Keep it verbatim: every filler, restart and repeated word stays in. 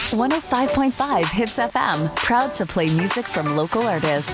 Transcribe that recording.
one oh five point five Hits F M, proud to play music from local artists.